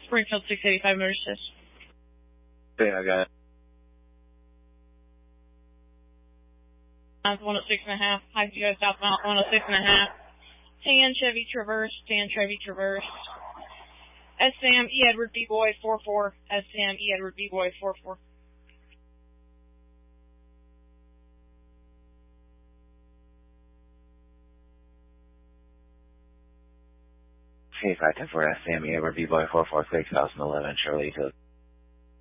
Springfield 685 Motor Assist. Okay, I got it. 106.5. Hi, you guys, southbound 106.5. Tan Chevy Traverse. SAM E. Edward B. Boy 44. SAM E. Edward B. Boy 44. Okay, 510 for SAM Edward B. Boy 446, 2011, Charlie to